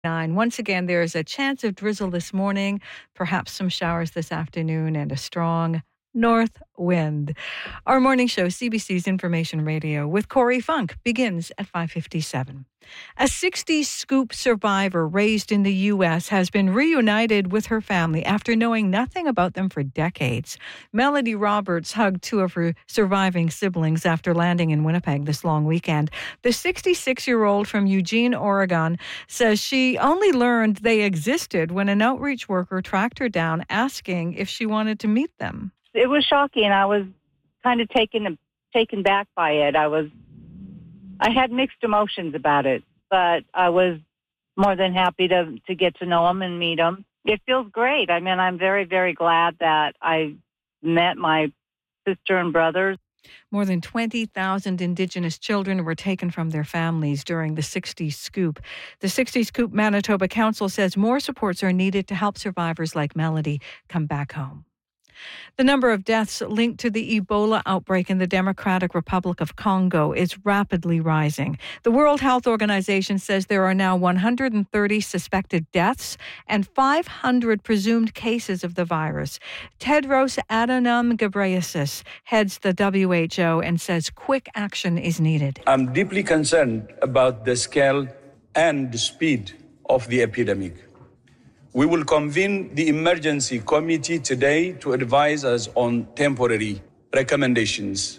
Once again, there is a chance of drizzle this morning, perhaps some showers this afternoon, and a strong north wind. Our morning show, CBC's Information Radio, with Corey Funk, begins at 5:57. A 60 Scoop survivor raised in the U.S. has been reunited with her family after knowing nothing about them for decades. Melody Roberts hugged two of her surviving siblings after landing in Winnipeg this long weekend. The 66-year-old from Eugene, Oregon, says she only learned they existed when an outreach worker tracked her down asking if she wanted to meet them. It was shocking. I was kind of taken back by it. I had mixed emotions about it, but I was more than happy to get to know them and meet them. It feels great. I mean, I'm very, very glad that I met my sister and brothers. More than 20,000 Indigenous children were taken from their families during the 60 Scoop. The 60 Scoop Manitoba Council says more supports are needed to help survivors like Melody come back home. The number of deaths linked to the Ebola outbreak in the Democratic Republic of Congo is rapidly rising. The World Health Organization says there are now 130 suspected deaths and 500 presumed cases of the virus. Tedros Adhanom Ghebreyesus heads the WHO and says quick action is needed. I'm deeply concerned about the scale and the speed of the epidemic. We will convene the emergency committee today to advise us on temporary recommendations.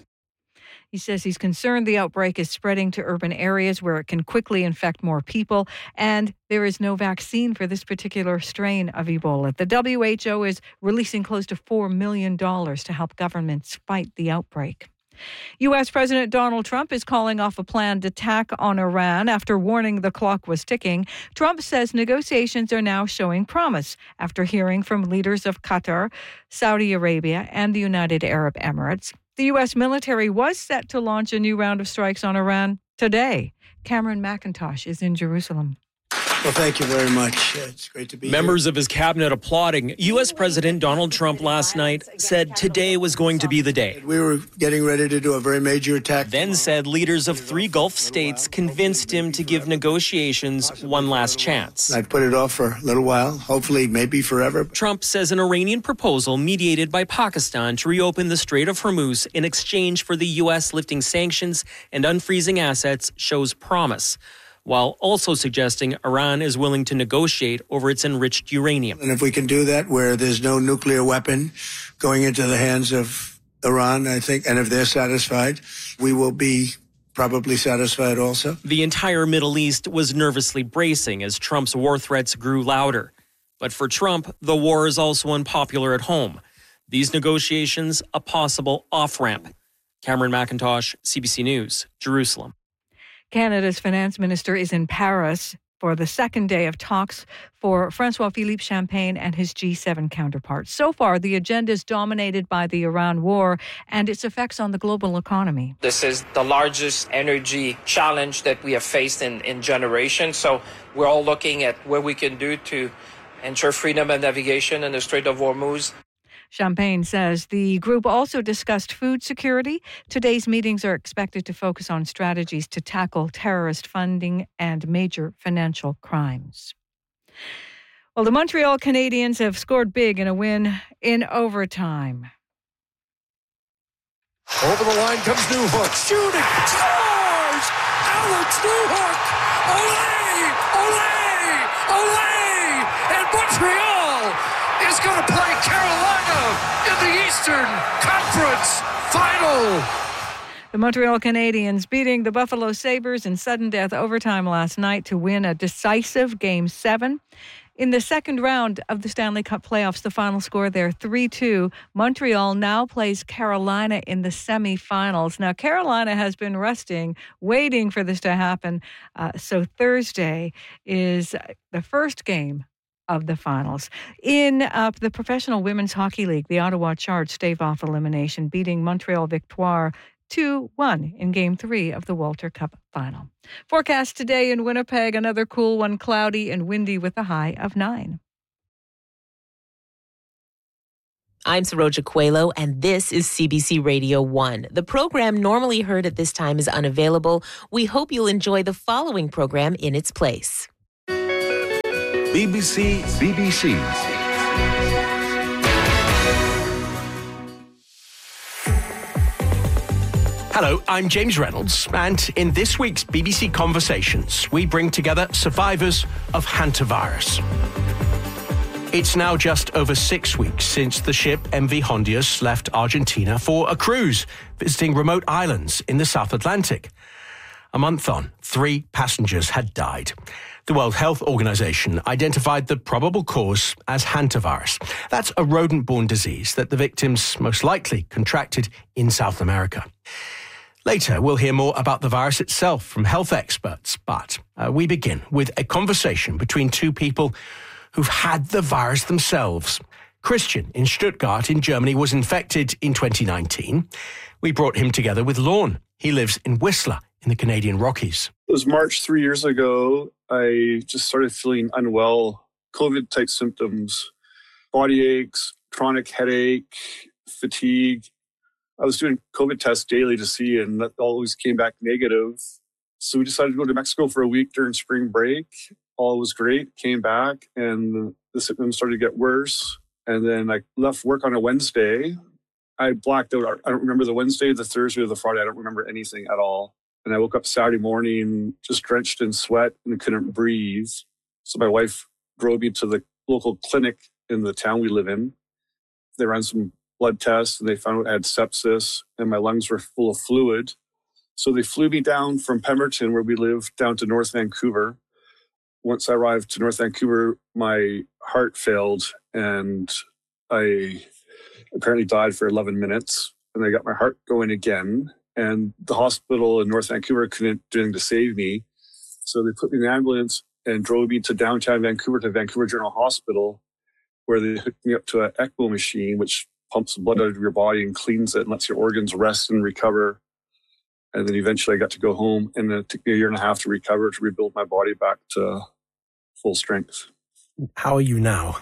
He says he's concerned the outbreak is spreading to urban areas where it can quickly infect more people, and there is no vaccine for this particular strain of Ebola. The WHO is releasing close to $4 million to help governments fight the outbreak. U.S. President Donald Trump is calling off a planned attack on Iran after warning the clock was ticking. Trump says negotiations are now showing promise after hearing from leaders of Qatar, Saudi Arabia, and the United Arab Emirates. The U.S. military was set to launch a new round of strikes on Iran today. Cameron McIntosh is in Jerusalem. Well, thank you very much. It's great to be here. Members of his cabinet applauding. U.S. President Donald Trump last night said today was going to be the day. We were getting ready to do a very major attack. Then said leaders of 3 Gulf states convinced him to give negotiations one last chance. I've put it off for a little while, hopefully maybe forever. Trump says an Iranian proposal mediated by Pakistan to reopen the Strait of Hormuz in exchange for the U.S. lifting sanctions and unfreezing assets shows promise, while also suggesting Iran is willing to negotiate over its enriched uranium. And if we can do that where there's no nuclear weapon going into the hands of Iran, I think, and if they're satisfied, we will be probably satisfied also. The entire Middle East was nervously bracing as Trump's war threats grew louder. But for Trump, the war is also unpopular at home. These negotiations, a possible off-ramp. Cameron McIntosh, CBC News, Jerusalem. Canada's finance minister is in Paris for the second day of talks for François-Philippe Champagne and his G7 counterparts. So far, the agenda is dominated by the Iran war and its effects on the global economy. This is the largest energy challenge that we have faced in generations. So we're all looking at what we can do to ensure freedom of navigation in the Strait of Hormuz. Champagne says the group also discussed food security. Today's meetings are expected to focus on strategies to tackle terrorist funding and major financial crimes. Well, the Montreal Canadiens have scored big in a win in overtime. Over the line comes Newhook, shooting, scores! Alex Newhook! Olé! Olé! Olé! And Montreal is going to play Carolina in the Eastern Conference Final. The Montreal Canadiens beating the Buffalo Sabres in sudden death overtime last night to win a decisive Game 7. In the second round of the Stanley Cup playoffs, the final score there, 3-2. Montreal now plays Carolina in the semifinals. Now, Carolina has been resting, waiting for this to happen. So Thursday is the first game of the finals. In the Professional Women's Hockey League, the Ottawa Charge stave off elimination, beating Montreal Victoire 2-1 in Game 3 of the Walter Cup final. Forecast today in Winnipeg, another cool one, cloudy and windy with a high of 9. I'm Saroja Coelho, and this is CBC Radio 1. The program normally heard at this time is unavailable. We hope you'll enjoy the following program in its place. BBC. Hello, I'm James Reynolds, and in this week's BBC Conversations, we bring together survivors of hantavirus. It's now just over 6 weeks since the ship MV Hondius left Argentina for a cruise, visiting remote islands in the South Atlantic. A month on, 3 passengers had died. The World Health Organization identified the probable cause as hantavirus. That's a rodent-borne disease that the victims most likely contracted in South America. Later, we'll hear more about the virus itself from health experts, but we begin with a conversation between 2 people who've had the virus themselves. Christian in Stuttgart in Germany was infected in 2019. We brought him together with Lorne. He lives in Whistler in the Canadian Rockies. It was March 3 years ago. I just started feeling unwell, COVID-type symptoms, body aches, chronic headache, fatigue. I was doing COVID tests daily to see, and that always came back negative. So we decided to go to Mexico for a week during spring break. All was great, came back, and the symptoms started to get worse. And then I left work on a Wednesday. I blacked out. I don't remember the Wednesday, the Thursday, or the Friday. I don't remember anything at all. And I woke up Saturday morning just drenched in sweat and couldn't breathe. So my wife drove me to the local clinic in the town we live in. They ran some blood tests and they found out I had sepsis and my lungs were full of fluid. So they flew me down from Pemberton, where we live, down to North Vancouver. Once I arrived to North Vancouver, my heart failed and I apparently died for 11 minutes. And I got my heart going again. And the hospital in North Vancouver couldn't do anything to save me. So they put me in an ambulance and drove me to downtown Vancouver to Vancouver General Hospital, where they hooked me up to an ECMO machine, which pumps blood out of your body and cleans it and lets your organs rest and recover. And then eventually I got to go home, and then it took me a year and a half to recover, to rebuild my body back to full strength. How are you now?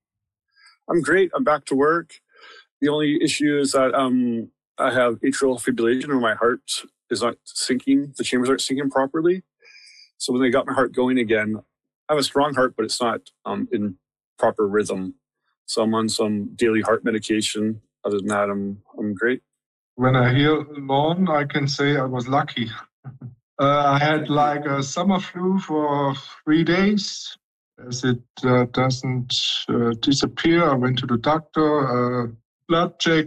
I'm great. I'm back to work. The only issue is that I have atrial fibrillation, where my heart is not sinking. The chambers aren't sinking properly. So when they got my heart going again, I have a strong heart, but it's not in proper rhythm. So I'm on some daily heart medication. Other than that, I'm great. When I hear Lorne, I can say I was lucky. I had like a summer flu for 3 days. As it doesn't disappear, I went to the doctor, blood check,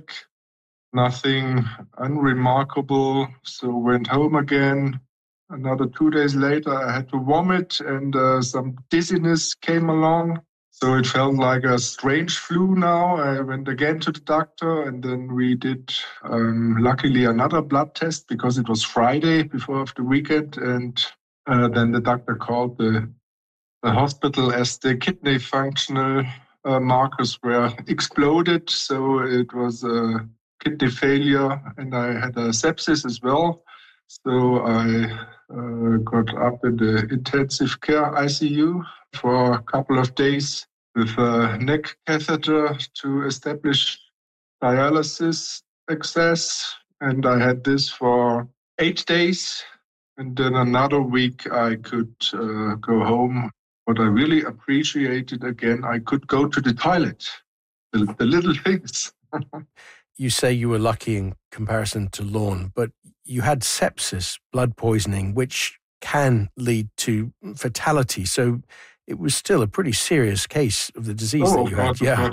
nothing unremarkable. So went home again. Another 2 days later, I had to vomit and some dizziness came along. So it felt like a strange flu now. I went again to the doctor, and then we did, luckily, another blood test because it was Friday before the weekend. And then the doctor called the hospital as the kidney functional markers were exploded. So it was a kidney failure, and I had a sepsis as well. So I got up in the intensive care ICU for a couple of days with a neck catheter to establish dialysis access. And I had this for 8 days. And then another week I could go home. What I really appreciated again, I could go to the toilet, the little things. You say you were lucky in comparison to Lorne, but you had sepsis, blood poisoning, which can lead to fatality. So it was still a pretty serious case of the disease that you had. Yeah,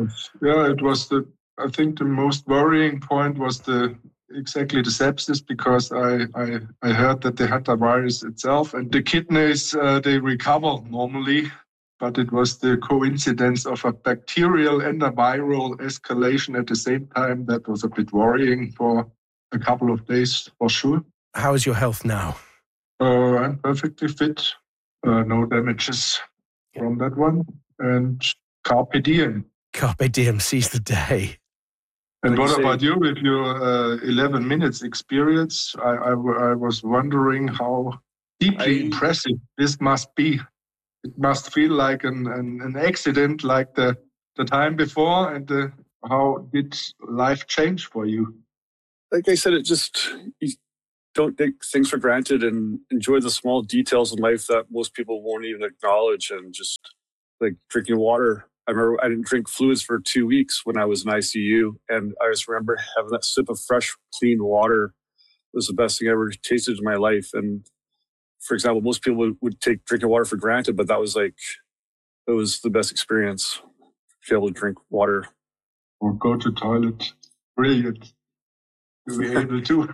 it was I think the most worrying point was exactly the sepsis, because I heard that they had the virus itself, and the kidneys, they recover normally. But it was the coincidence of a bacterial and a viral escalation at the same time that was a bit worrying for a couple of days, for sure. How is your health now? I'm perfectly fit. No damages from that one. And carpe diem. Carpe diem, seize the day. And what about you with your 11 minutes experience? I was wondering how deeply impressive this must be. It must feel like an accident, like the time before. And how did life change for you? Like I said, you don't take things for granted and enjoy the small details in life that most people won't even acknowledge, and just like drinking water. I remember I didn't drink fluids for 2 weeks when I was in ICU. And I just remember having that sip of fresh, clean water was the best thing I ever tasted in my life. And for example, most people would take drinking water for granted, but it was the best experience to be able to drink water. Or go to toilet. Brilliant. To be able to.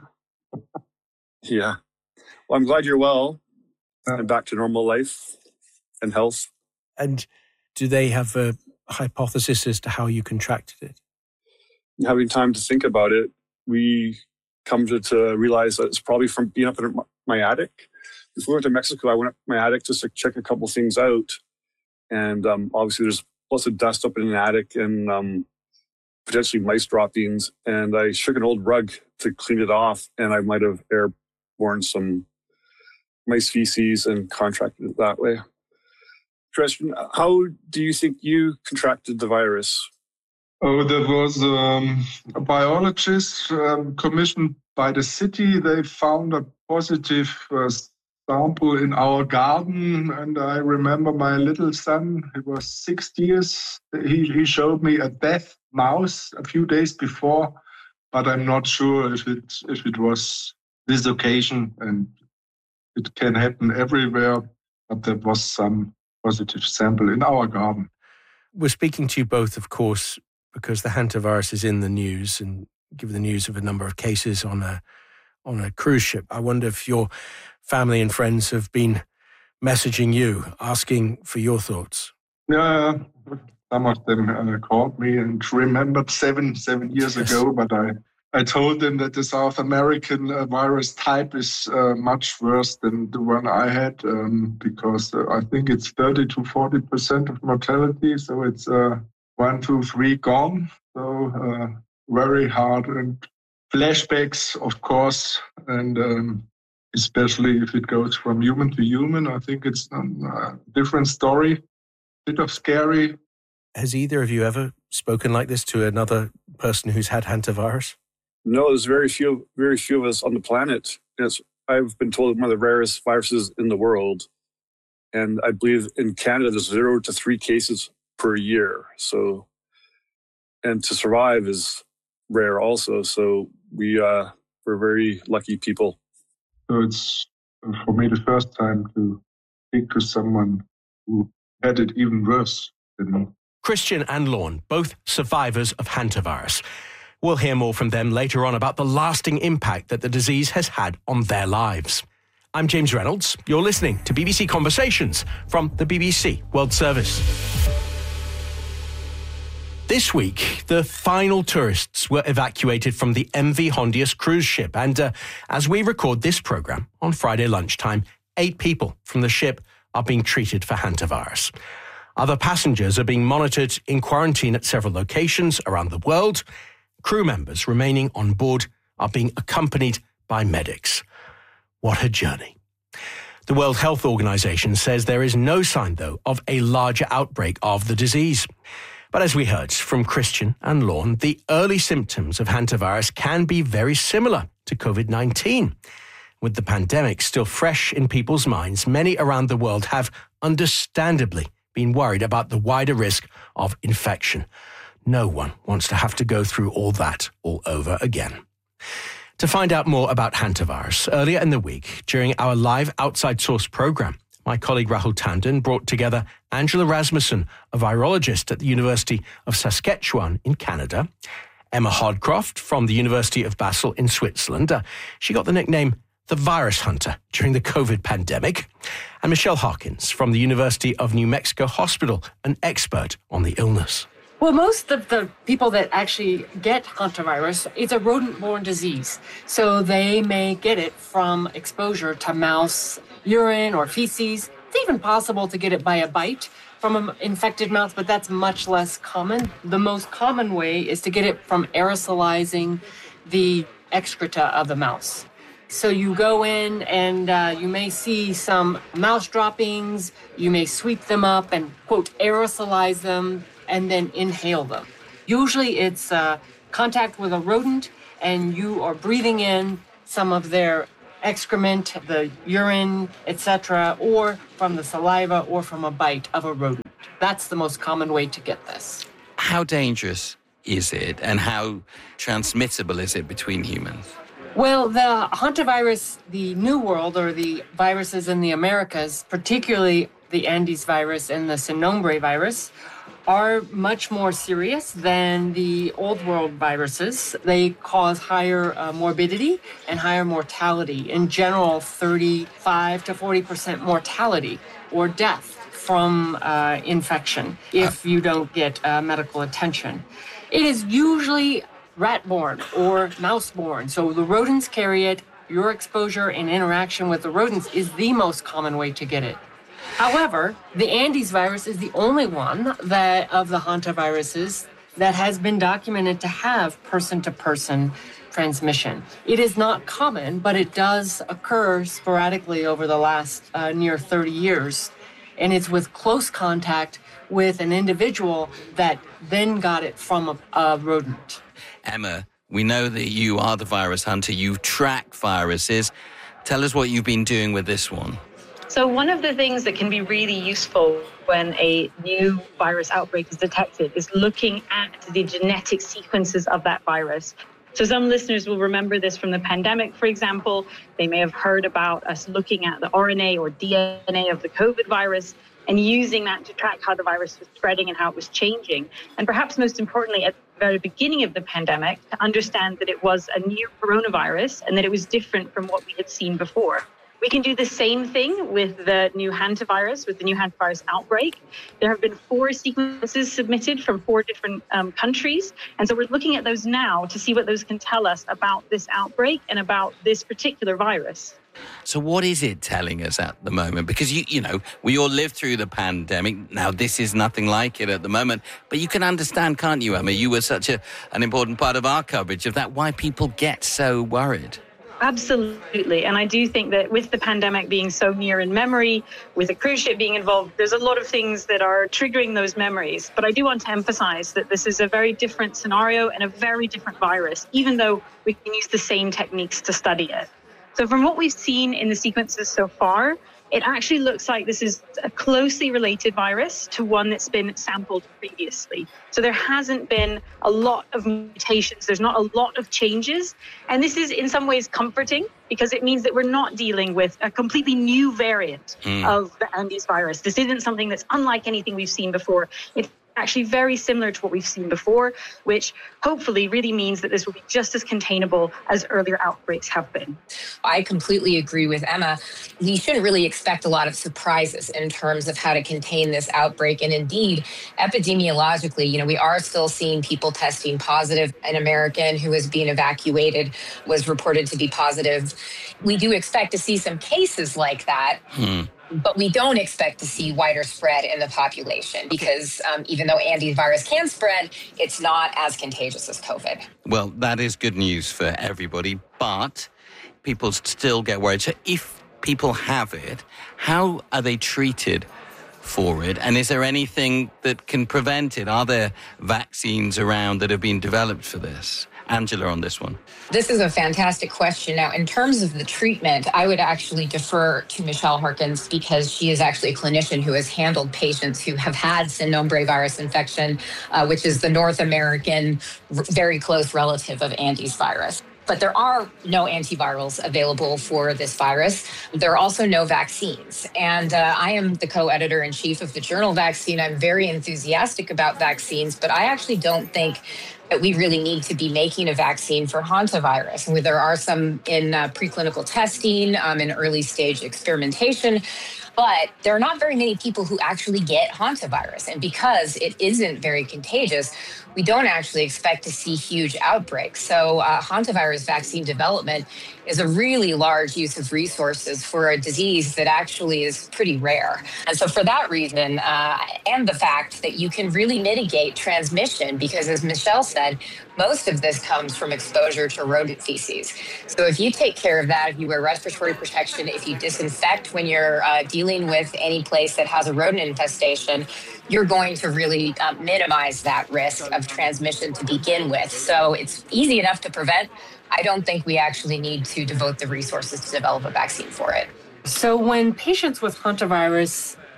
Yeah. Well, I'm glad you're well and back to normal life and health. And do they have a hypothesis as to how you contracted it? Having time to think about it, we come to realize that it's probably from being up in my attic. Before we went to Mexico, I went up my attic just to check a couple things out. And obviously there's lots of dust up in an attic and potentially mice droppings. And I shook an old rug to clean it off, and I might have airborne some mice feces and contracted it that way. Christian, how do you think you contracted the virus? Oh, there was a biologist commissioned by the city. They found a positive sample in our garden. And I remember my little son, he was 6 years. He showed me a dead mouse a few days before, but I'm not sure if it was this occasion, and it can happen everywhere. But there was some positive sample in our garden. We're speaking to you both, of course, because the hantavirus is in the news, and given the news of a number of cases on a cruise ship. I wonder if your family and friends have been messaging you, asking for your thoughts. Yeah, some of them called me and remembered seven years ago, but I told them that the South American virus type is much worse than the one I had, because I think it's 30 to 40% of mortality. So it's 1, 2, 3 gone. So very hard, and flashbacks, of course, and especially if it goes from human to human. I think it's a different story, bit of scary. Has either of you ever spoken like this to another person who's had hantavirus? No, there's very few of us on the planet. I've been told one of the rarest viruses in the world. And I believe in Canada, there's 0 to 3 cases per year. So, and to survive is rare also. So we're very lucky people. So it's, for me, the first time to speak to someone who had it even worse than me. Christian and Lorne, both survivors of hantavirus. We'll hear more from them later on about the lasting impact that the disease has had on their lives. I'm James Reynolds. You're listening to BBC Conversations from the BBC World Service. This week, the final tourists were evacuated from the MV Hondius cruise ship. And as we record this programme on Friday lunchtime, 8 people from the ship are being treated for hantavirus. Other passengers are being monitored in quarantine at several locations around the world. Crew members remaining on board are being accompanied by medics. What a journey. The World Health Organization says there is no sign, though, of a larger outbreak of the disease. But as we heard from Christian and Lorne, the early symptoms of hantavirus can be very similar to COVID-19. With the pandemic still fresh in people's minds, many around the world have understandably been worried about the wider risk of infection. No one wants to have to go through all that all over again. To find out more about hantavirus, earlier in the week, during our live Outside Source programme, my colleague Rahul Tandon brought together Angela Rasmussen, a virologist at the University of Saskatchewan in Canada, Emma Hodcroft from the University of Basel in Switzerland. She got the nickname the Virus Hunter during the COVID pandemic, and Michelle Hawkins from the University of New Mexico Hospital, an expert on the illness. Well, most of the people that actually get hantavirus, it's a rodent-borne disease. So they may get it from exposure to mouse urine or feces. It's even possible to get it by a bite from an infected mouse, but that's much less common. The most common way is to get it from aerosolizing the excreta of the mouse. So you go in and you may see some mouse droppings. You may sweep them up and, quote, aerosolize them and then inhale them. Usually it's contact with a rodent and you are breathing in some of their excrement, the urine, etc., or from the saliva or from a bite of a rodent. That's the most common way to get this. How dangerous is it, and how transmissible is it between humans? Well, the hantavirus, the New World, or the viruses in the Americas, particularly the Andes virus and the Sin Nombre virus, are much more serious than the Old World viruses. They cause higher morbidity and higher mortality. In general, 35 to 40% mortality or death from infection if you don't get medical attention. It is usually rat-borne or mouse-borne. So the rodents carry it. Your exposure and interaction with the rodents is the most common way to get it. However, the Andes virus is the only one that of the hantaviruses that has been documented to have person-to-person transmission. It is not common, but it does occur sporadically over the last near 30 years. And it's with close contact with an individual that then got it from a rodent. Emma, we know that you are the virus hunter. You track viruses. Tell us what you've been doing with this one. So one of the things that can be really useful when a new virus outbreak is detected is looking at the genetic sequences of that virus. So some listeners will remember this from the pandemic, for example. They may have heard about us looking at the RNA or DNA of the COVID virus and using that to track how the virus was spreading and how it was changing. And perhaps most importantly, at the very beginning of the pandemic, to understand that it was a new coronavirus and that it was different from what we had seen before. We can do the same thing with the new hantavirus, with the new hantavirus outbreak. There have been 4 sequences submitted from 4 different countries. And so we're looking at those now to see what those can tell us about this outbreak and about this particular virus. So what is it telling us at the moment? Because, you know, we all lived through the pandemic. Now, this is nothing like it at the moment. But you can understand, can't you, Emma? You were such an important part of our coverage of that, why people get so worried. Absolutely. And I do think that with the pandemic being so near in memory, with a cruise ship being involved, there's a lot of things that are triggering those memories. But I do want to emphasize that this is a very different scenario and a very different virus, even though we can use the same techniques to study it. So from what we've seen in the sequences so far, it actually looks like this is a closely related virus to one that's been sampled previously. So there hasn't been a lot of mutations. There's not a lot of changes. And this is in some ways comforting because it means that we're not dealing with a completely new variant of the Andes virus. This isn't something that's unlike anything we've seen before. It's actually very similar to what we've seen before, which hopefully really means that this will be just as containable as earlier outbreaks have been. I completely agree with Emma. We shouldn't really expect a lot of surprises in terms of how to contain this outbreak. And indeed, epidemiologically, you know, we are still seeing people testing positive. An American who was being evacuated was reported to be positive. We do expect to see some cases like that. But we don't expect to see wider spread in the population because even though Andes virus can spread, it's not as contagious as COVID. Well, that is good news for everybody, but people still get worried. So if people have it, how are they treated for it? And is there anything that can prevent it? Are there vaccines around that have been developed for this? Angela, on this one. This is a fantastic question. Now, in terms of the treatment, I would actually defer to Michelle Harkins because she is actually a clinician who has handled patients who have had Sin Nombre virus infection, which is the North American very close relative of Andes virus. But there are no antivirals available for this virus. There are also no vaccines. And I am the co-editor-in-chief of the journal Vaccine. I'm very enthusiastic about vaccines, but I actually don't think that we really need to be making a vaccine for hantavirus. And there are some in preclinical testing, in early stage experimentation. But there are not very many people who actually get hantavirus. And because it isn't very contagious, we don't actually expect to see huge outbreaks. So hantavirus vaccine development is a really large use of resources for a disease that actually is pretty rare. And so for that reason, and the fact that you can really mitigate transmission, because as Michelle said, most of this comes from exposure to rodent feces. So if you take care of that, if you wear respiratory protection, if you disinfect when you're dealing with any place that has a rodent infestation, you're going to really minimize that risk of transmission to begin with. So it's easy enough to prevent. I don't think we actually need to devote the resources to develop a vaccine for it. So when patients with hantavirus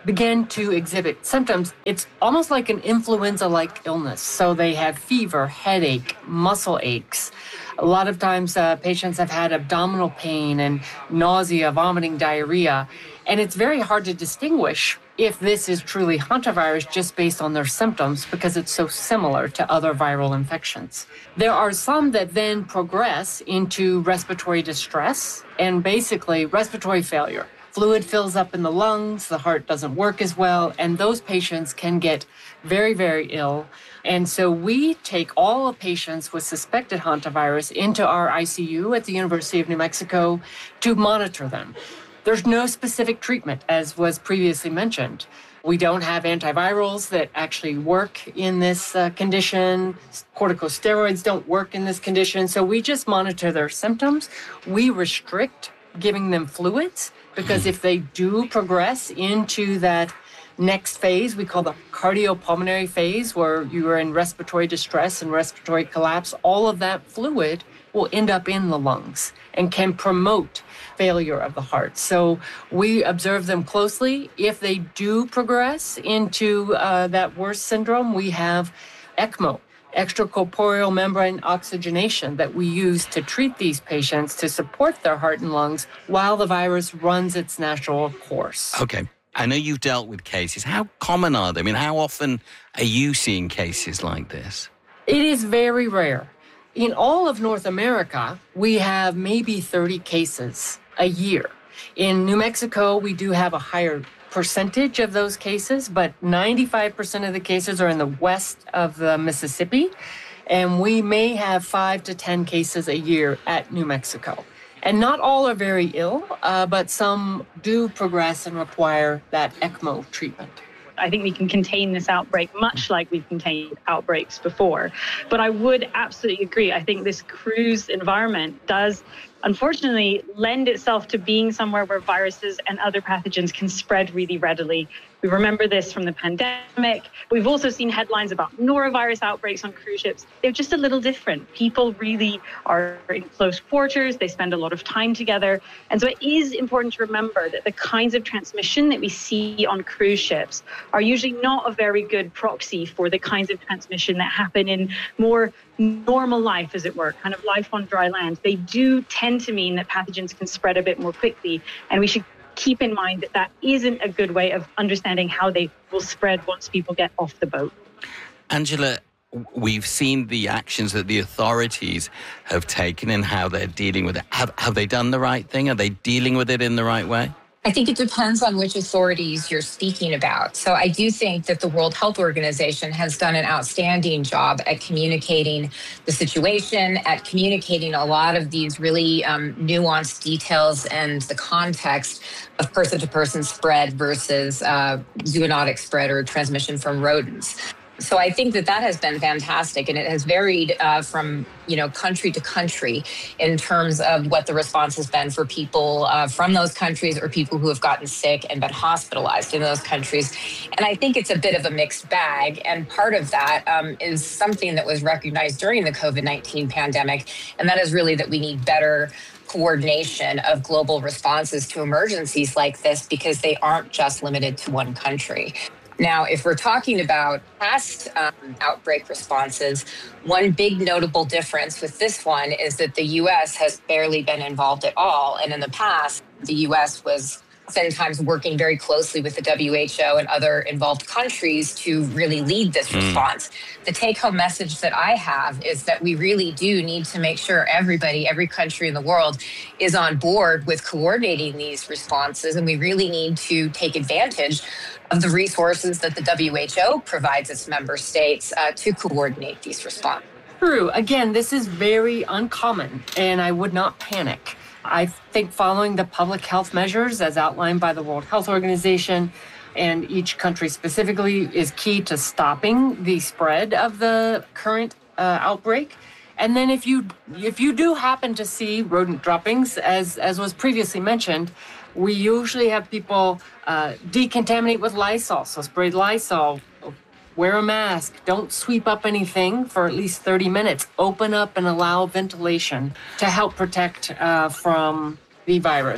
begin to exhibit symptoms, it's almost like an influenza-like illness. So they have fever, headache, muscle aches. A lot of times patients have had abdominal pain and nausea, vomiting, diarrhea. And it's very hard to distinguish if this is truly hantavirus just based on their symptoms because it's so similar to other viral infections. There are some that then progress into respiratory distress and basically respiratory failure. Fluid fills up in the lungs, the heart doesn't work as well, and those patients can get very, very ill. And so we take all of patients with suspected hantavirus into our ICU at the University of New Mexico to monitor them. There's no specific treatment, as was previously mentioned. We don't have antivirals that actually work in this condition. Corticosteroids don't work in this condition. So we just monitor their symptoms. We restrict giving them fluids, because if they do progress into that next phase, we call the cardiopulmonary phase, where you are in respiratory distress and respiratory collapse, all of that fluid will end up in the lungs and can promote failure of the heart. So we observe them closely. If they do progress into that worst syndrome, we have ECMO, extracorporeal membrane oxygenation, that we use to treat these patients to support their heart and lungs while the virus runs its natural course. Okay. I know you've dealt with cases. How common are they? I mean, how often are you seeing cases like this? It is very rare. In all of North America, we have maybe 30 cases a year. In New Mexico, we do have a higher percentage of those cases, but 95% of the cases are in the west of the Mississippi, and we may have 5 to 10 cases a year at New Mexico. And not all are very ill, but some do progress and require that ECMO treatment. I think we can contain this outbreak much like we've contained outbreaks before. But I would absolutely agree. I think this cruise environment does, unfortunately, lend itself to being somewhere where viruses and other pathogens can spread really readily. We remember this from the pandemic. We've also seen headlines about norovirus outbreaks on cruise ships. They're just a little different. People really are in close quarters. They spend a lot of time together. And so it is important to remember that the kinds of transmission that we see on cruise ships are usually not a very good proxy for the kinds of transmission that happen in more normal life, as it were, kind of life on dry land. They do tend to mean that pathogens can spread a bit more quickly, and we should keep in mind that that isn't a good way of understanding how they will spread once people get off the boat. Angela, we've seen the actions that the authorities have taken and how they're dealing with it. Have they done the right thing? Are they dealing with it in the right way? I think it depends on which authorities you're speaking about. So I do think that the World Health Organization has done an outstanding job at communicating the situation, at communicating a lot of these really nuanced details and the context of person-to-person spread versus zoonotic spread or transmission from rodents. So I think that has been fantastic, and it has varied from country to country in terms of what the response has been for people from those countries or people who have gotten sick and been hospitalized in those countries. And I think it's a bit of a mixed bag, and part of that is something that was recognized during the COVID-19 pandemic, and that is really that we need better coordination of global responses to emergencies like this, because they aren't just limited to one country. Now, if we're talking about past outbreak responses, one big notable difference with this one is that the U.S. has barely been involved at all. And in the past, the U.S. was oftentimes working very closely with the WHO and other involved countries to really lead this response. The take-home message that I have is that we really do need to make sure everybody, every country in the world is on board with coordinating these responses. And we really need to take advantage of the resources that the WHO provides its member states to coordinate these responses. True. Again, this is very uncommon, and I would not panic. I think following the public health measures as outlined by the World Health Organization and each country specifically is key to stopping the spread of the current outbreak. And then if you do happen to see rodent droppings, as was previously mentioned, we usually have people decontaminate with Lysol. So spray Lysol, wear a mask, don't sweep up anything for at least 30 minutes. Open up and allow ventilation to help protect from the virus.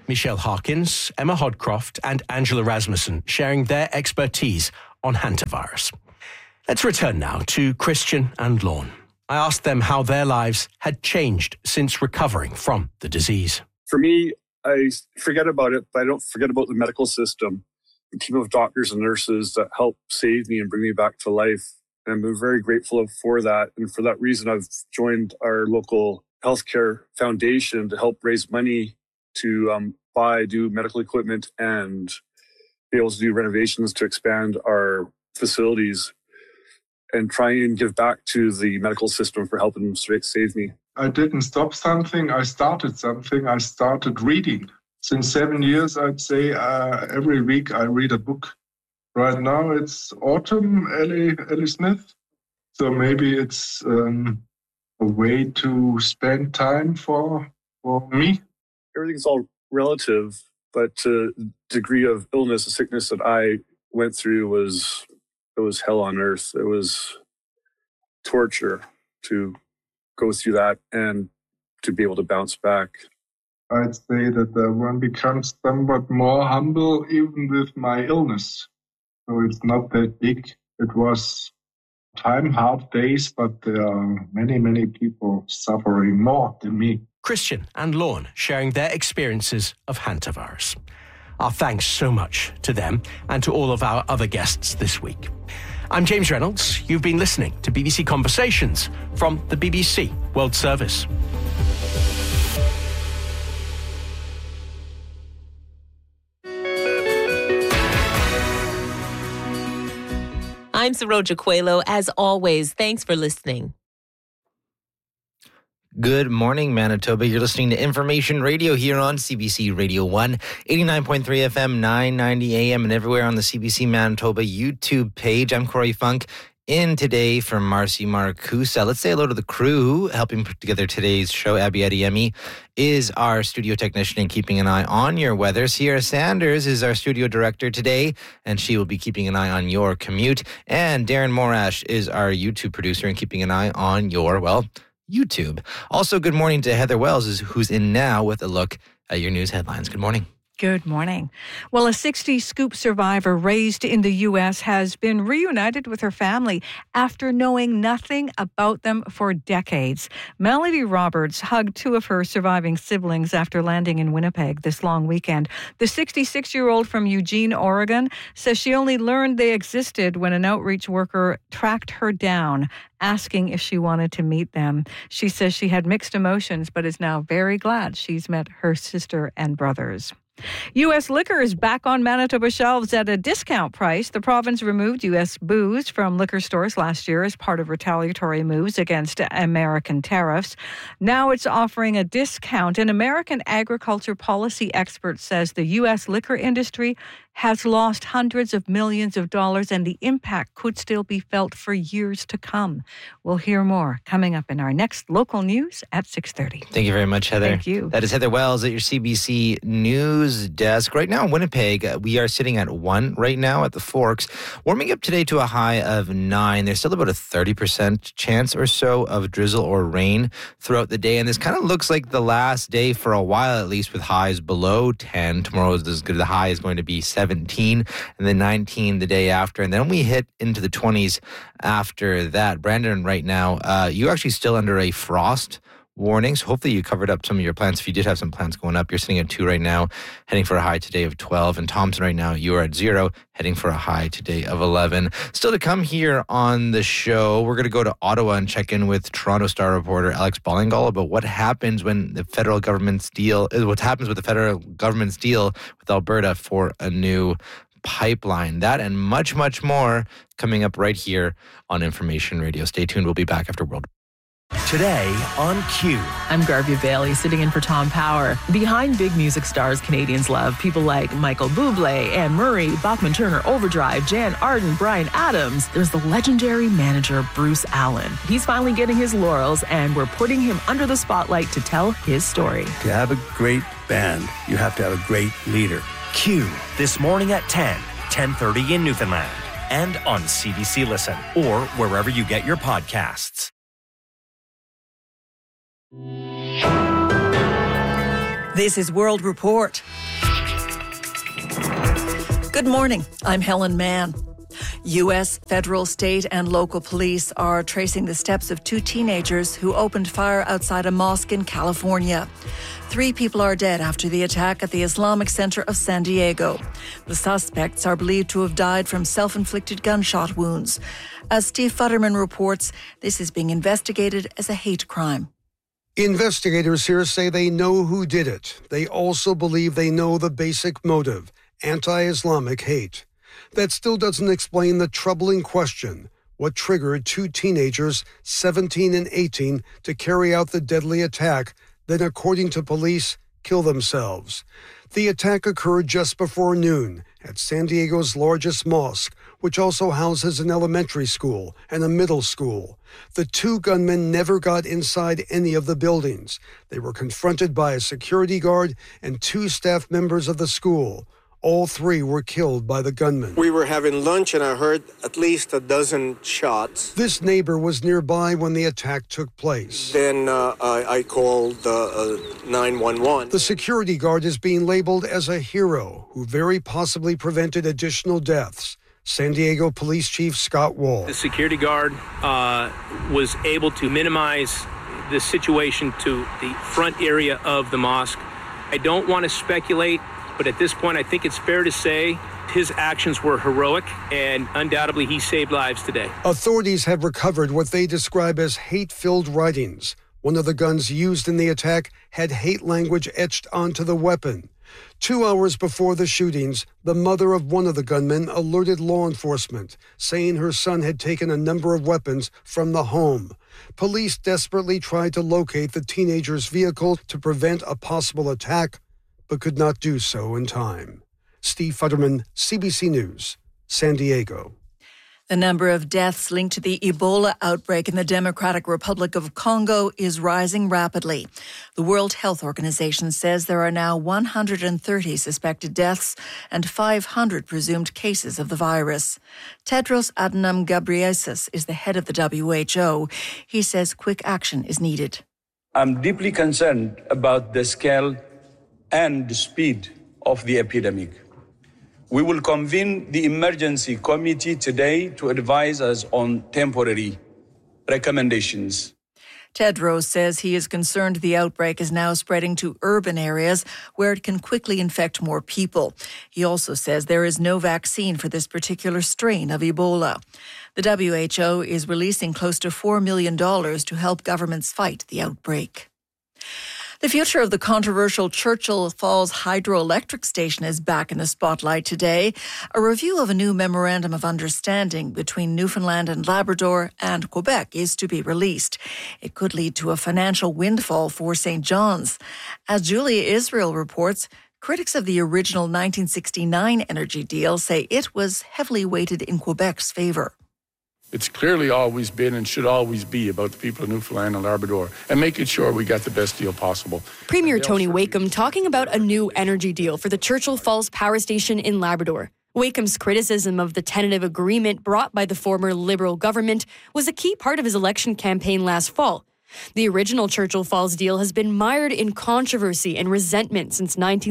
Michelle Harkins, Emma Hodcroft, and Angela Rasmussen sharing their expertise on hantavirus. Let's return now to Christian and Lorne. I asked them how their lives had changed since recovering from the disease. For me, I forget about it, but I don't forget about the medical system, the team of doctors and nurses that helped save me and bring me back to life. And I'm very grateful for that. And for that reason, I've joined our local healthcare foundation to help raise money to do medical equipment and be able to do renovations to expand our facilities and try and give back to the medical system for helping them save me. I didn't stop something. I started something. I started reading. Since 7 years, I'd say every week I read a book. Right now it's autumn, Ellie Smith. So maybe it's a way to spend time for me. Everything's all relative, but the degree of illness, the sickness that I went through was hell on earth. It was torture to go through that and to be able to bounce back. I'd say that one becomes somewhat more humble even with my illness. So it's not that big. It was hard days, but there are many, many people suffering more than me. Christian and Lorne sharing their experiences of hantavirus. Our thanks so much to them and to all of our other guests this week. I'm James Reynolds. You've been listening to BBC Conversations from the BBC World Service. I'm Saroja Coelho. As always, thanks for listening. Good morning, Manitoba. You're listening to Information Radio here on CBC Radio 1, 89.3 FM, 990 AM, and everywhere on the CBC Manitoba YouTube page. I'm Corey Funk, in today for Marcy Marcusa. Let's say hello to the crew helping put together today's show. Abby Adiemi is our studio technician and keeping an eye on your weather. Sierra Sanders is our studio director today, and she will be keeping an eye on your commute. And Darren Morash is our YouTube producer and keeping an eye on your, YouTube. Also, good morning to Heather Wells, who's in now with a look at your news headlines. Good morning. Good morning. Well, a 60 Scoop survivor raised in the U.S. has been reunited with her family after knowing nothing about them for decades. Melody Roberts hugged two of her surviving siblings after landing in Winnipeg this long weekend. The 66-year-old from Eugene, Oregon, says she only learned they existed when an outreach worker tracked her down, asking if she wanted to meet them. She says she had mixed emotions, but is now very glad she's met her sister and brothers. U.S. liquor is back on Manitoba shelves at a discount price. The province removed U.S. booze from liquor stores last year as part of retaliatory moves against American tariffs. Now it's offering a discount. An American agriculture policy expert says the U.S. liquor industry has lost hundreds of millions of dollars, and the impact could still be felt for years to come. We'll hear more coming up in our next local news at 6:30. Thank you very much, Heather. Thank you. That is Heather Wells at your CBC News desk. Right now in Winnipeg, we are sitting at 1 right now at the Forks, warming up today to a high of 9. There's still about a 30% chance or so of drizzle or rain throughout the day, and this kind of looks like the last day for a while, at least, with highs below 10. Tomorrow is as good. The high is going to be 17 and then 19 the day after, and then we hit into the 20s after that. Brandon, right now, you're actually still under a frost warning, so hopefully you covered up some of your plants. If you did have some plants going up, you're sitting at 2 right now, heading for a high today of 12. And Thompson right now, you are at 0, heading for a high today of 11. Still to come here on the show, we're going to go to Ottawa and check in with Toronto Star reporter Alex Ballingall about what happens when the federal government's deal, what happens with the federal government's deal with Alberta for a new pipeline. That and much, much more coming up right here on Information Radio. Stay tuned. We'll be back after World. Today on Q. I'm Garvey Bailey, sitting in for Tom Power. Behind big music stars Canadians love, people like Michael Bublé, Anne Murray, Bachman Turner Overdrive, Jan Arden, Bryan Adams, there's the legendary manager Bruce Allen. He's finally getting his laurels, and we're putting him under the spotlight to tell his story. To have a great band, you have to have a great leader. Q, this morning at 10:30 in Newfoundland, and on CBC Listen, or wherever you get your podcasts. This is World Report. Good morning. I'm Helen Mann. U.S. federal, state and local police are tracing the steps of two teenagers who opened fire outside a mosque in California. 3 people are dead after the attack at the Islamic Center of San Diego. The suspects are believed to have died from self-inflicted gunshot wounds. As Steve Futterman reports, this is being investigated as a hate crime. Investigators here say they know who did it. They also believe they know the basic motive: anti-Islamic hate. That still doesn't explain the troubling question: what triggered 2 teenagers, 17 and 18, to carry out the deadly attack, then, according to police, kill themselves? The attack occurred just before noon at San Diego's largest mosque, which also houses an elementary school and a middle school. The 2 gunmen never got inside any of the buildings. They were confronted by a security guard and 2 staff members of the school. All 3 were killed by the gunmen. We were having lunch and I heard at least a dozen shots. This neighbor was nearby when the attack took place. Then I called 911. The security guard is being labeled as a hero who very possibly prevented additional deaths. San Diego Police Chief Scott Wall. The security guard was able to minimize the situation to the front area of the mosque. I don't want to speculate, but at this point, I think it's fair to say his actions were heroic, and undoubtedly he saved lives today. Authorities have recovered what they describe as hate-filled writings. One of the guns used in the attack had hate language etched onto the weapon. 2 hours before the shootings, the mother of one of the gunmen alerted law enforcement, saying her son had taken a number of weapons from the home. Police desperately tried to locate the teenager's vehicle to prevent a possible attack, but could not do so in time. Steve Futterman, CBC News, San Diego. The number of deaths linked to the Ebola outbreak in the Democratic Republic of Congo is rising rapidly. The World Health Organization says there are now 130 suspected deaths and 500 presumed cases of the virus. Tedros Adhanom Ghebreyesus is the head of the WHO. He says quick action is needed. I'm deeply concerned about the scale and speed of the epidemic. We will convene the emergency committee today to advise us on temporary recommendations. Tedros says he is concerned the outbreak is now spreading to urban areas where it can quickly infect more people. He also says there is no vaccine for this particular strain of Ebola. The WHO is releasing close to $4 million to help governments fight the outbreak. The future of the controversial Churchill Falls hydroelectric station is back in the spotlight today. A review of a new memorandum of understanding between Newfoundland and Labrador and Quebec is to be released. It could lead to a financial windfall for St. John's. As Julia Israel reports, critics of the original 1969 energy deal say it was heavily weighted in Quebec's favor. It's clearly always been and should always be about the people of Newfoundland and Labrador and making sure we got the best deal possible. Premier Tony Wakeham talking about a new energy deal for the Churchill Falls Power Station in Labrador. Wakeham's criticism of the tentative agreement brought by the former Liberal government was a key part of his election campaign last fall. The original Churchill Falls deal has been mired in controversy and resentment since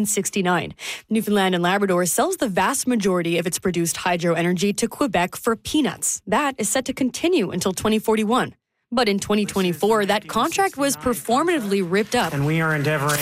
1969. Newfoundland and Labrador sells the vast majority of its produced hydro energy to Quebec for peanuts. That is set to continue until 2041. But in 2024, that contract was performatively ripped up. And we are endeavoring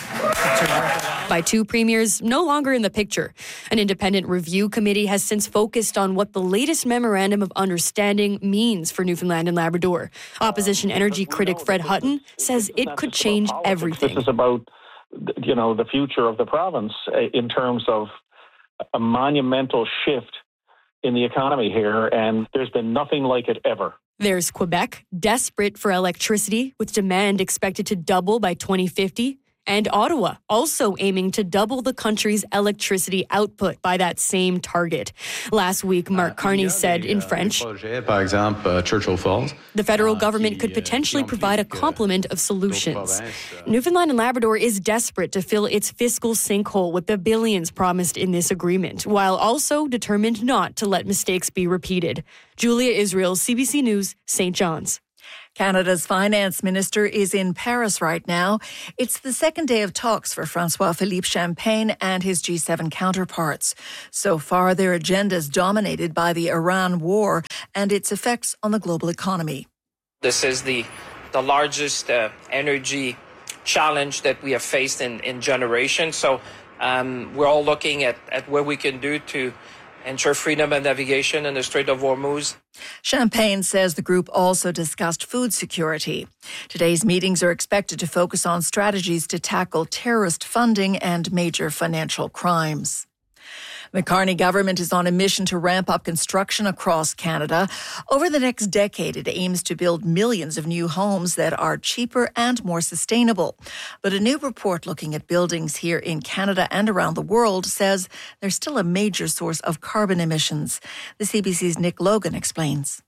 by 2 premiers no longer in the picture. An independent review committee has since focused on what the latest memorandum of understanding means for Newfoundland and Labrador. Opposition energy critic Fred Hutton says it could change everything. This is about, the future of the province in terms of a monumental shift in the economy here, and there's been nothing like it ever. There's Quebec, desperate for electricity, with demand expected to double by 2050. And Ottawa, also aiming to double the country's electricity output by that same target. Last week, Mark Carney said in French, Par exemple, Churchill Falls. The federal government could potentially provide a complement of solutions. Newfoundland and Labrador is desperate to fill its fiscal sinkhole with the billions promised in this agreement, while also determined not to let mistakes be repeated. Julia Israel, CBC News, St. John's. Canada's finance minister is in Paris right now. It's the second day of talks for François-Philippe Champagne and his G7 counterparts. So far, their agenda is dominated by the Iran war and its effects on the global economy. This is the largest energy challenge that we have faced in generations. So we're all looking at what we can do to ensure freedom of navigation in the Strait of Hormuz. Champagne says the group also discussed food security. Today's meetings are expected to focus on strategies to tackle terrorist funding and major financial crimes. The Carney government is on a mission to ramp up construction across Canada. Over the next decade, it aims to build millions of new homes that are cheaper and more sustainable. But a new report looking at buildings here in Canada and around the world says they're still a major source of carbon emissions. The CBC's Nick Logan explains.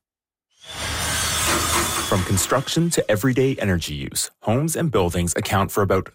From construction to everyday energy use, homes and buildings account for about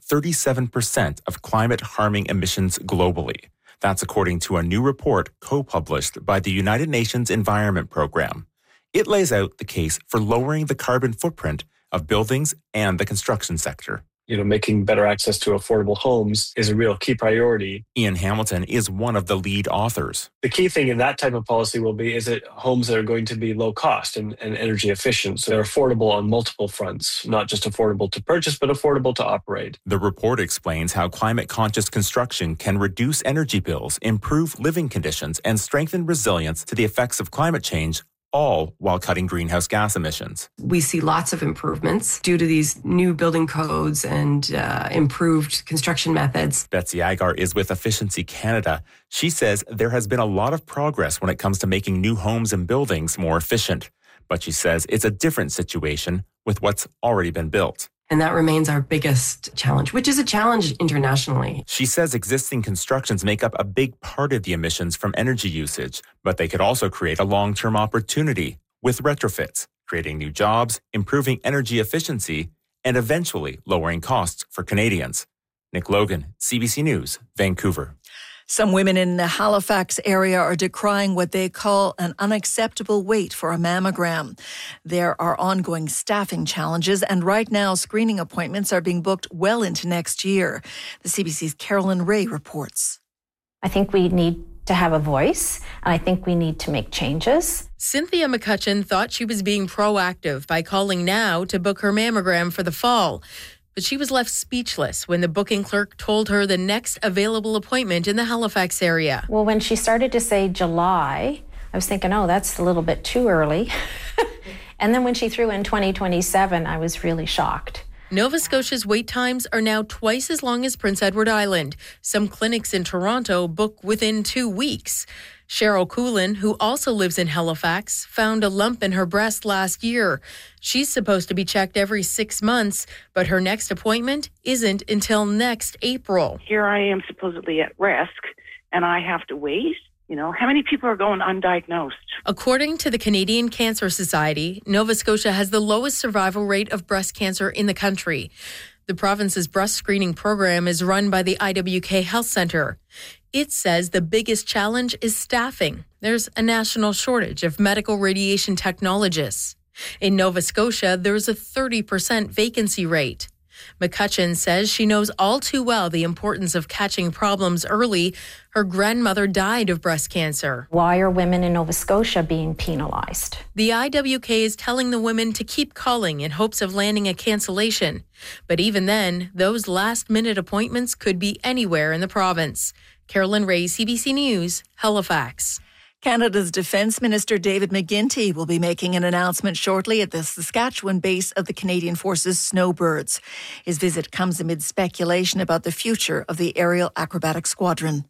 37% of climate-harming emissions globally. That's according to a new report co-published by the United Nations Environment Programme. It lays out the case for lowering the carbon footprint of buildings and the construction sector. Making better access to affordable homes is a real key priority. Ian Hamilton is one of the lead authors. The key thing in that type of policy will be is it homes that are going to be low cost and energy efficient. So they're affordable on multiple fronts, not just affordable to purchase, but affordable to operate. The report explains how climate-conscious construction can reduce energy bills, improve living conditions, and strengthen resilience to the effects of climate change, all while cutting greenhouse gas emissions. We see lots of improvements due to these new building codes and improved construction methods. Betsy Agar is with Efficiency Canada. She says there has been a lot of progress when it comes to making new homes and buildings more efficient. But she says it's a different situation with what's already been built. And that remains our biggest challenge, which is a challenge internationally. She says existing constructions make up a big part of the emissions from energy usage, but they could also create a long-term opportunity with retrofits, creating new jobs, improving energy efficiency, and eventually lowering costs for Canadians. Nick Logan, CBC News, Vancouver. Some women in the Halifax area are decrying what they call an unacceptable wait for a mammogram. There are ongoing staffing challenges, and right now screening appointments are being booked well into next year. The CBC's Carolyn Ray reports. I think we need to have a voice, and I think we need to make changes. Cynthia McCutcheon thought she was being proactive by calling now to book her mammogram for the fall. But she was left speechless when the booking clerk told her the next available appointment in the Halifax area. Well, when she started to say July, I was thinking, oh, that's a little bit too early. And then when she threw in 2027, I was really shocked. Nova Scotia's wait times are now twice as long as Prince Edward Island. Some clinics in Toronto book within 2 weeks. Cheryl Coolin, who also lives in Halifax, found a lump in her breast last year. She's supposed to be checked every 6 months, but her next appointment isn't until next April. Here I am supposedly at risk, and I have to wait. How many people are going undiagnosed? According to the Canadian Cancer Society, Nova Scotia has the lowest survival rate of breast cancer in the country. The province's breast screening program is run by the IWK Health Centre. It says the biggest challenge is staffing. There's a national shortage of medical radiation technologists. In Nova Scotia, there's a 30% vacancy rate. McCutcheon says she knows all too well the importance of catching problems early. Her grandmother died of breast cancer. Why are women in Nova Scotia being penalized? The IWK is telling the women to keep calling in hopes of landing a cancellation. But even then, those last-minute appointments could be anywhere in the province. Carolyn Ray, CBC News, Halifax. Canada's Defence Minister David McGuinty will be making an announcement shortly at the Saskatchewan base of the Canadian Forces Snowbirds. His visit comes amid speculation about the future of the Aerial Acrobatic Squadron.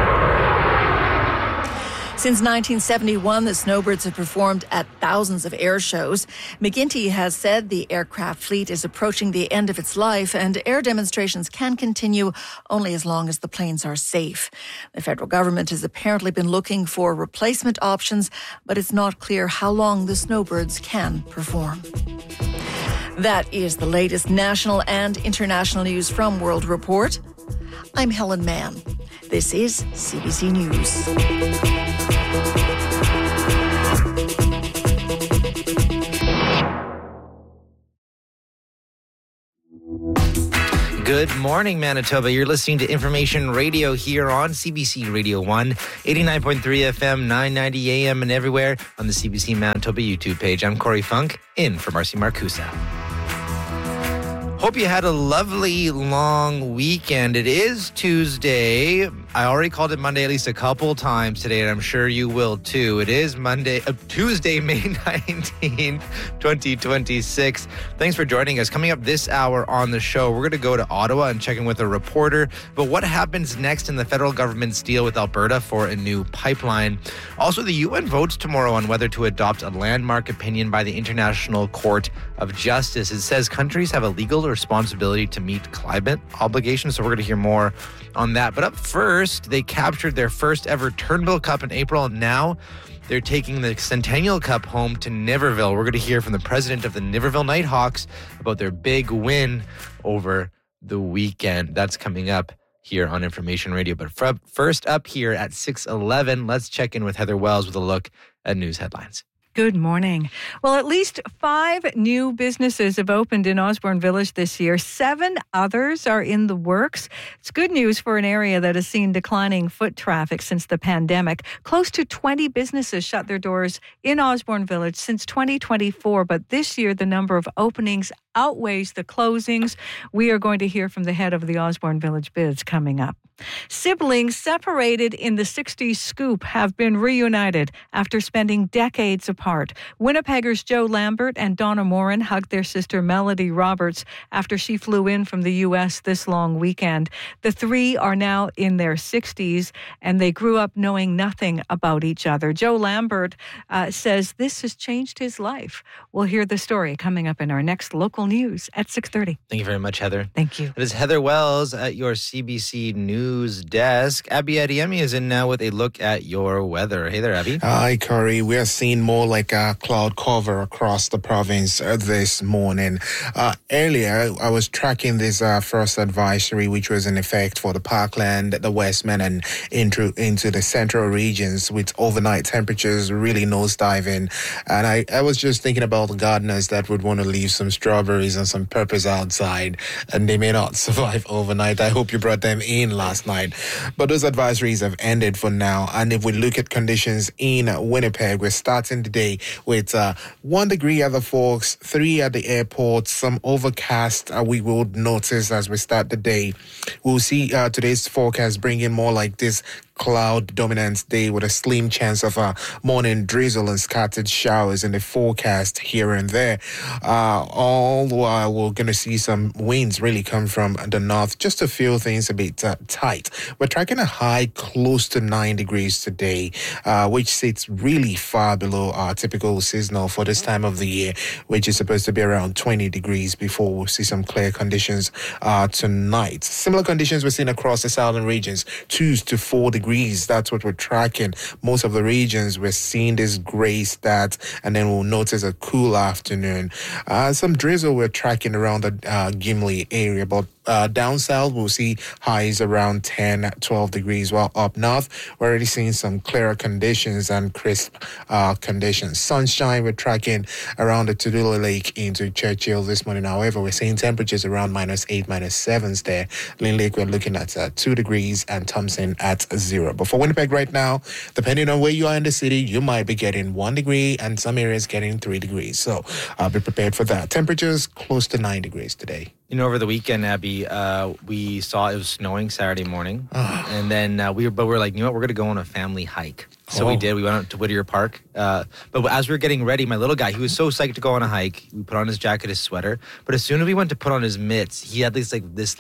Since 1971, the Snowbirds have performed at thousands of air shows. McGuinty has said the aircraft fleet is approaching the end of its life and air demonstrations can continue only as long as the planes are safe. The federal government has apparently been looking for replacement options, but it's not clear how long the Snowbirds can perform. That is the latest national and international news from World Report. I'm Helen Mann. This is CBC News. Good morning, Manitoba. You're listening to Information Radio here on CBC Radio 1, 89.3 FM, 990 AM, and everywhere on the CBC Manitoba YouTube page. I'm Corey Funk, in for Marcy Marcusa. Hope you had a lovely long weekend. It is Tuesday. I already called it Monday at least a couple times today, and I'm sure you will too. It is Tuesday, May 19, 2026. Thanks for joining us. Coming up this hour on the show, we're going to go to Ottawa and check in with a reporter. But what happens next in the federal government's deal with Alberta for a new pipeline? Also, the UN votes tomorrow on whether to adopt a landmark opinion by the International Court of Justice. It says countries have a legal responsibility to meet climate obligations, so we're going to hear more on that. But up first, they captured their first ever Turnbull Cup in April, and now they're taking the Centennial Cup home to Niverville. We're going to hear from the president of the Niverville Nighthawks about their big win over the weekend. That's coming up here on Information Radio. But first up here at 6:11, let's check in with Heather Wells with a look at news headlines. Good morning. Well, at least 5 new businesses have opened in Osborne Village this year. 7 others are in the works. It's good news for an area that has seen declining foot traffic since the pandemic. Close to 20 businesses shut their doors in Osborne Village since 2024, but this year the number of openings outweighs the closings. We are going to hear from the head of the Osborne Village Biz coming up. Siblings separated in the 60s scoop have been reunited after spending decades apart. Winnipeggers Joe Lambert and Donna Morin hugged their sister Melody Roberts after she flew in from the U.S. this long weekend. The 3 are now in their 60s, and they grew up knowing nothing about each other. Joe Lambert says this has changed his life. We'll hear the story coming up in our next local news at 6:30. Thank you very much, Heather. Thank you. It is Heather Wells at your CBC News desk. Abby Adiemi is in now with a look at your weather. Hey there, Abby. Hi, Corey. We are seeing more like a cloud cover across the province this morning. Earlier, I was tracking this frost advisory, which was in effect for the Parkland, the Westman, and into the central regions with overnight temperatures really nosediving. And I was just thinking about the gardeners that would want to leave some strawberries and some peppers outside, and they may not survive overnight. I hope you brought them in last night. But those advisories have ended for now. And if we look at conditions in Winnipeg, we're starting the day with 1 degree at the Forks, 3 at the airport, some overcast we will notice as we start the day. We'll see today's forecast bring in more like this cloud dominant day with a slim chance of a morning drizzle and scattered showers in the forecast here and there. All while we're going to see some winds really come from the north just to feel things a bit tight. We're tracking a high close to 9 degrees today, which sits really far below our typical seasonal for this time of the year, which is supposed to be around 20 degrees before we'll see some clear conditions tonight. Similar conditions we're seeing across the southern regions, 2 to 4 degrees. That's what we're tracking. Most of the regions, we're seeing this gray stat, and then we'll notice a cool afternoon. Some drizzle we're tracking around the Gimli area, but down south, we'll see highs around 10, 12 degrees, while up north, we're already seeing some clearer conditions and crisp conditions. Sunshine, we're tracking around the Tudula Lake into Churchill this morning. However, we're seeing temperatures around -8, -7s there. Lynn Lake, we're looking at 2 degrees, and Thompson at 0. But for Winnipeg right now, depending on where you are in the city, you might be getting 1 degree, and some areas getting 3 degrees. So be prepared for that. Temperatures close to 9 degrees today. You know, over the weekend, Abby, we saw it was snowing Saturday morning, and then we were like, you know what, we're going to go on a family hike. So we did. We went out to Whittier Park. But as we were getting ready, my little guy, he was so psyched to go on a hike. We put on his jacket, his sweater. But as soon as we went to put on his mitts, he had this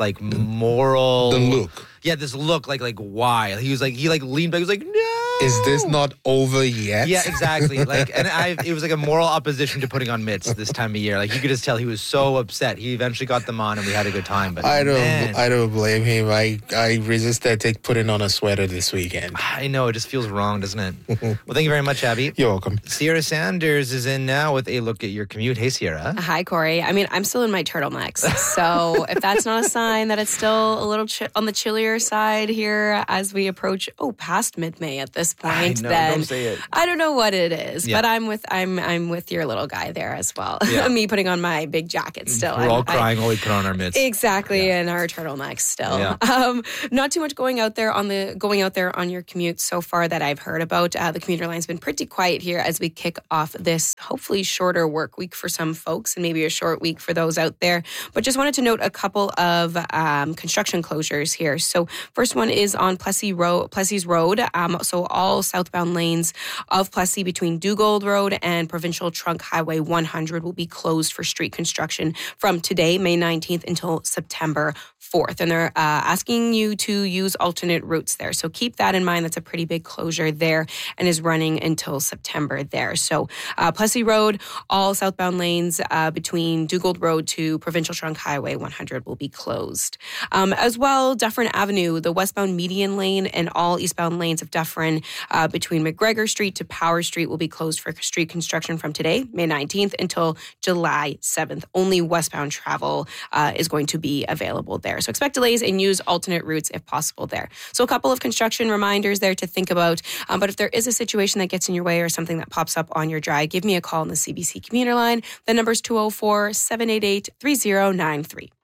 moral... The look. Yeah, this look like why? He leaned back, he was like, no! Is this not over yet? Yeah, exactly. It was like a moral opposition to putting on mitts this time of year. Like, you could just tell he was so upset. He eventually got them on, and we had a good time. But I don't blame him. I resisted putting on a sweater this weekend. I know, it just feels wrong, doesn't it? Well, thank you very much, Abby. You're welcome. Sierra Sanders is in now with a look at your commute. Hey, Sierra. Hi, Corey. I mean, I'm still in my turtlenecks, so if that's not a sign that it's still a little on the chillier side here as we approach past mid-May at this point, know, then don't say it. I don't know what it is. Yeah. But I'm with your little guy there as well. Yeah. Me putting on my big jacket still. We're all crying while we put on our mitts. Exactly, and our turtlenecks still. Yeah. Not too much going out there on your commute so far that I've heard about. The commuter line's been pretty quiet here as we kick off this hopefully shorter work week for some folks and maybe a short week for those out there. But just wanted to note a couple of construction closures here. So first one is on Plessis Road. So all southbound lanes of Plessis between Dugald Road and Provincial Trunk Highway 100 will be closed for street construction from today, May 19th, until September 4th. And they're asking you to use alternate routes there. So keep that in mind. That's a pretty big closure there and is running until September there. So Plessis Road, all southbound lanes between Dugald Road to Provincial Trunk Highway 100 will be closed. As well, Dufferin Avenue, the westbound median lane and all eastbound lanes of Dufferin between McGregor Street to Power Street will be closed for street construction from today, May 19th, until July 7th. Only westbound travel is going to be available there. So expect delays and use alternate routes if possible there. So a couple of construction reminders there to think about. But if there is a situation that gets in your way or something that pops up on your drive, give me a call on the CBC commuter line. The number's 204-788-3093.